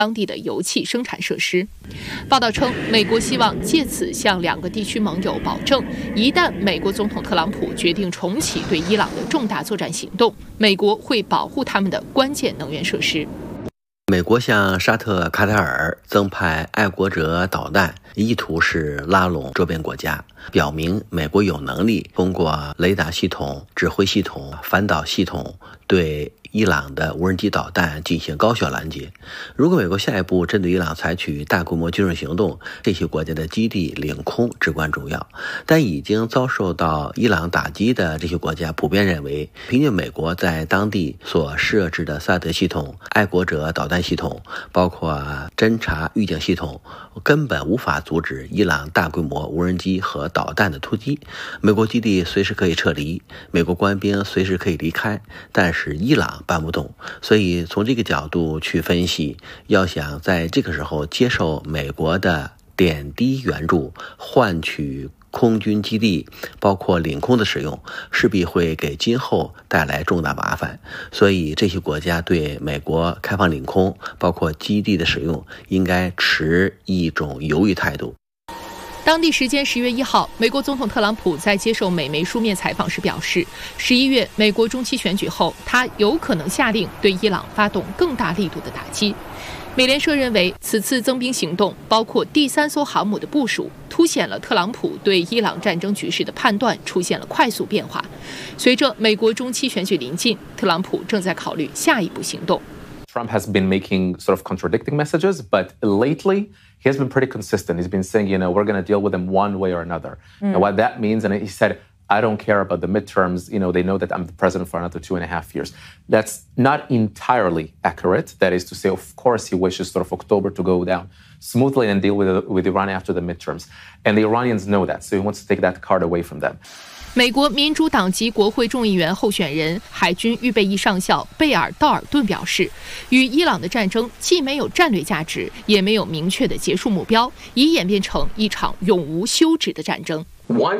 当地的油气生产设施。报道称，美国希望借此向两个地区盟友保证，一旦美国总统特朗普决定重启对伊朗的重大作战行动，美国会保护他们的关键能源设施。 美国向沙特、卡塔尔增派爱国者导弹，意图是拉拢周边国家，表明美国有能力通过雷达系统、指挥系统、反导系统对伊朗的无人机导弹进行高效拦截。如果美国下一步针对伊朗采取大规模军事行动，这些国家的基地领空至关重要。但已经遭受到伊朗打击的这些国家普遍认为，凭借美国在当地所设置的萨德系统、爱国者导弹系统，包括侦察预警系统，根本无法阻止伊朗大规模无人机和导弹的突击。美国基地随时可以撤离，美国官兵随时可以离开，但是伊朗搬不动。所以从这个角度去分析，要想在这个时候接受美国的点滴援助，换取空军基地包括领空的使用，势必会给今后带来重大麻烦。所以这些国家对美国开放领空包括基地的使用应该持一种犹豫态度。 当地时间10月1号，美国总统特朗普在接受美媒书面采访时表示，11月美国中期选举后，他有可能下令对伊朗发动更大力度的打击。美联社认为，此次增兵行动包括第3艘航母的部署，凸显了特朗普对伊朗战争局势的判断出现了快速变化。随着美国中期选举临近，特朗普正在考虑下一步行动。 Trump has been making sort of contradicting messages, but lately he has been pretty consistent. He's been saying, we're going to deal with them one way or another. And what that means, and he said, I don't care about the midterms. They know that I'm the president for another 2.5 years. That's not entirely accurate. That is to say, of course, he wishes sort of October to go down smoothly and deal with Iran after the midterms. And the Iranians know that, so he wants to take that card away from them. 美国民主党籍国会众议员候选人、海军预备役上校贝尔道尔顿表示，与伊朗的战争既没有战略价值，也没有明确的结束目标，已演变成一场永无休止的战争。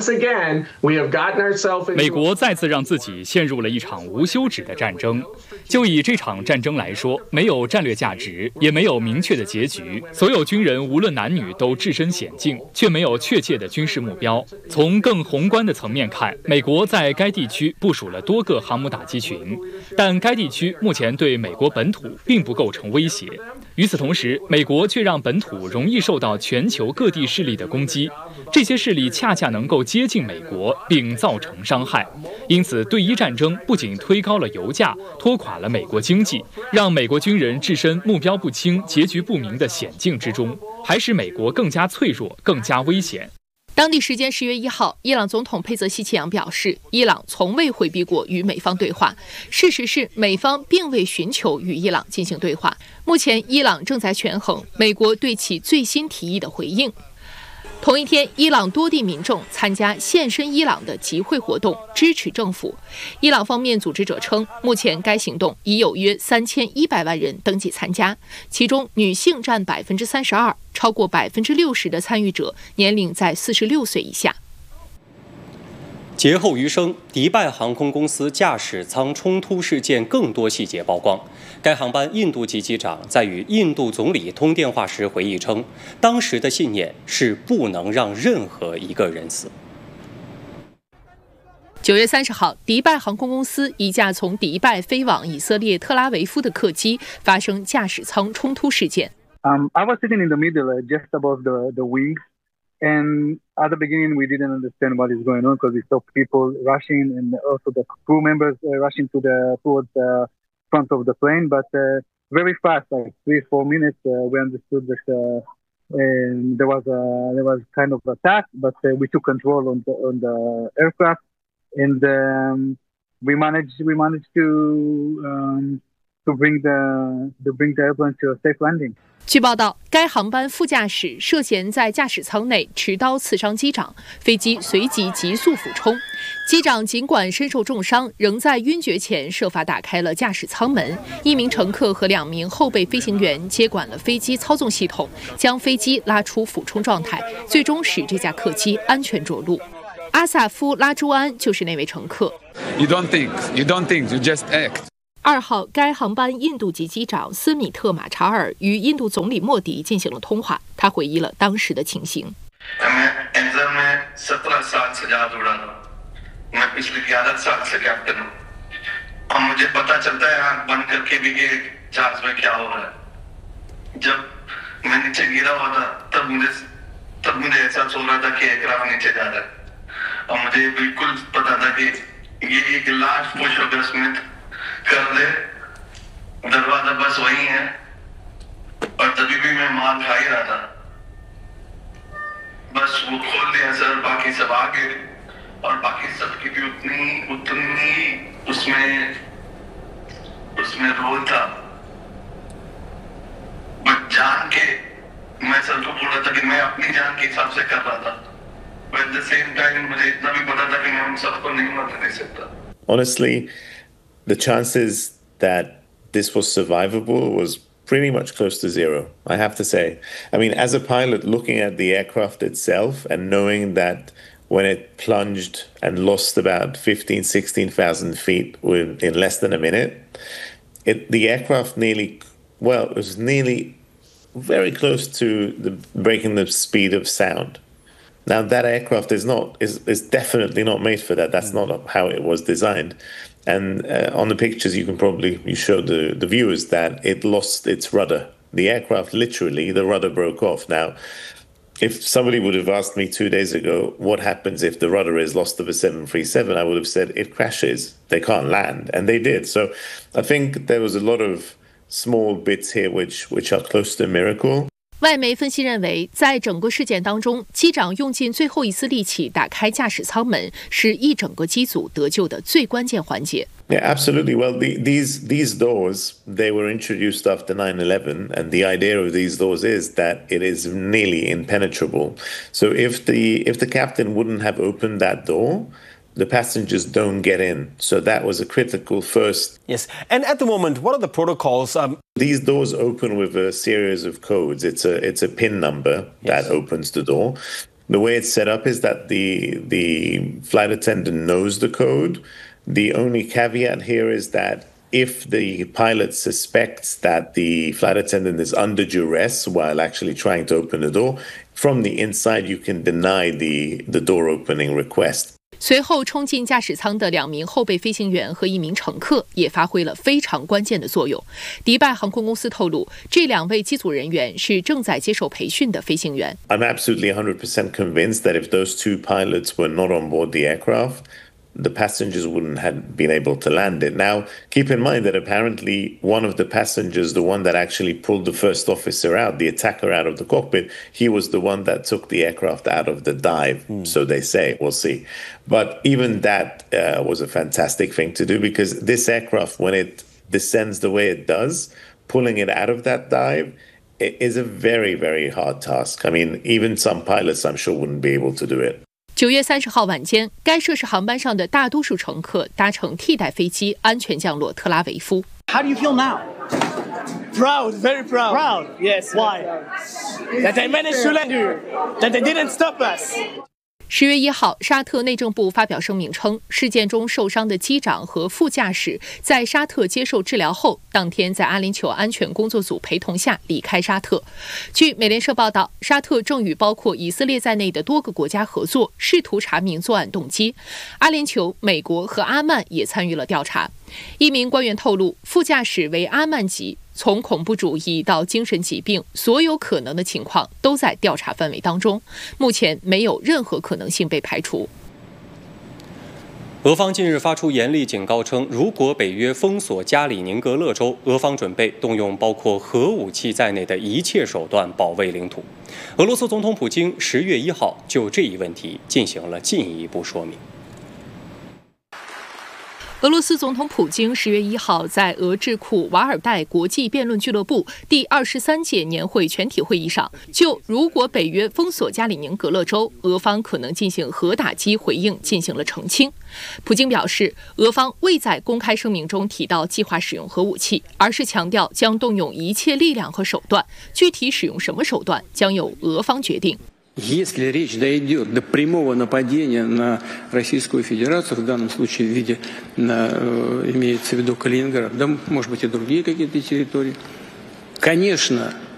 美国再次让自己陷入了一场无休止的战争。就以这场战争来说，没有战略价值，也没有明确的结局。所有军人无论男女都置身险境，却没有确切的军事目标。从更宏观的层面看，美国在该地区部署了多个航母打击群，但该地区目前对美国本土并不构成威胁。与此同时，美国却让本土容易受到全球各地势力的攻击，这些势力恰恰能够接近美国并造成伤害。因此，对伊战争不仅推高了油价，拖垮了美国经济，让美国军人置身目标不清、结局不明的险境之中，还使美国更加脆弱、更加危险。 当地时间10月1号，伊朗总统佩泽希奇扬表示，伊朗从未回避过与美方对话。事实是，美方并未寻求与伊朗进行对话。目前，伊朗正在权衡美国对其最新提议的回应。同一天，伊朗多地民众参加献身伊朗的集会活动，支持政府。伊朗方面组织者称，目前该行动已有约3100万人登记参加，其中女性占32%，超过60%的参与者年龄在46岁以下。 劫后余生，迪拜航空公司驾驶舱冲突事件更多细节曝光。该航班印度籍机长在与印度总理通电话时回忆称，当时的信念是不能让任何一个人死。 9月30号，迪拜航空公司一架从迪拜飞往以色列特拉维夫的客机发生驾驶舱冲突事件。 I was sitting in the middle, just above the wings, and at the beginning we didn't understand what is going on because we saw people rushing and also the crew members rushing towards the front of the plane, but very fast, like 3-4 minutes, we understood that there was kind of attack, but we took control on the aircraft, and we managed to bring the airplane to a safe landing. 据报道，该航班副驾驶涉嫌在驾驶舱内持刀刺伤机长，飞机随即急速俯冲。机长尽管身受重伤，仍在晕厥前设法打开了驾驶舱门。一名乘客和2名后备飞行员接管了飞机操纵系统，将飞机拉出俯冲状态，最终使这架客机安全着陆。阿萨夫·拉朱安就是那位乘客。 You don't think, you just act. 2号，该航班印度籍机长斯米特·马查尔与印度总理莫迪进行了通话，他回忆了当时的情形。 कर दे दरवाजा बस वही है और तभी भी मैं मार खा ही रहा था बस वो खोल दिया सर बाकी सब आ गए और बाकी सबकी भी उतनी उसमें रोल था बट जान के मैं सर को बोला था कि मैं अपनी जान के हिसाब से कर रहा था but at the same time मुझे इतना भी पता था कि मैं उन सबको नहीं मरने दे सकता। Honestly, the chances that this was survivable was pretty much close to zero, I have to say. I mean, as a pilot looking at the aircraft itself and knowing that when it plunged and lost about 16,000 feet in less than a minute, the aircraft it was nearly very close to breaking the speed of sound. Now, that aircraft is definitely not made for that. That's not how it was designed. And on the pictures, you showed the viewers that it lost its rudder. The aircraft, literally, the rudder broke off. Now, if somebody would have asked me 2 days ago, what happens if the rudder is lost of a 737, I would have said it crashes. They can't land. And they did. So I think there was a lot of small bits here which are close to a miracle. 外媒分析认为，在整个事件当中，机长用尽最后一丝力气打开驾驶舱门，是一整个机组得救的最关键环节。 Yeah, absolutely. Well, these doors, they were introduced after 9/11, and the idea of these doors is that it is nearly impenetrable. So if the captain wouldn't have opened that door, the passengers don't get in. So that was a critical first. Yes. And at the moment, what are the protocols? These doors open with a series of codes. It's a PIN number that opens the door. The way it's set up is that the flight attendant knows the code. The only caveat here is that if the pilot suspects that the flight attendant is under duress while actually trying to open the door, from the inside you can deny the door opening request. 随后冲进驾驶舱的2名后备飞行员和1名乘客也发挥了非常关键的作用。迪拜航空公司透露，这2位机组人员是正在接受培训的飞行员。 I'm absolutely 100% convinced that if those 2 pilots were not on board the aircraft, the passengers wouldn't have been able to land it. Now, keep in mind that apparently one of the passengers, the one that actually pulled the first officer out, the attacker out of the cockpit, he was the one that took the aircraft out of the dive. So they say, we'll see. But even that was a fantastic thing to do, because this aircraft, when it descends the way it does, pulling it out of that dive, it is a very, very hard task. I mean, even some pilots, I'm sure, wouldn't be able to do it. 9月30号晚间，该涉事航班上的大多数乘客搭乘替代飞机安全降落特拉维夫。 How do you feel now? Proud, very proud. Proud, yes. Why? That they managed to land you. That they didn't stop us. 10月1号，沙特内政部发表声明称，事件中受伤的机长和副驾驶在沙特接受治疗后，当天在阿联酋安全工作组陪同下离开沙特。据美联社报道，沙特正与包括以色列在内的多个国家合作，试图查明作案动机。阿联酋、美国和阿曼也参与了调查。一名官员透露，副驾驶为阿曼籍，从恐怖主义到精神疾病，所有可能的情况都在调查范围当中，目前没有任何可能性被排除。 俄方近日发出严厉警告称，如果北约封锁加里宁格勒州，俄方准备动用包括核武器在内的一切手段保卫领土。俄罗斯总统普京10月1号就这一问题进行了进一步说明。 俄罗斯总统普京10月1号在俄智库瓦尔代国际辩论俱乐部第23届年会全体会议上，就如果北约封锁加里宁格勒州，俄方可能进行核打击回应进行了澄清。普京表示，俄方未在公开声明中提到计划使用核武器，而是强调将动用一切力量和手段，具体使用什么手段将由俄方决定。 Если речь дойдет до прямого нападения на Российскую Федерацию, в данном случае в виде, имеется в виду Калининград, да, может быть и другие какие-то территории, конечно,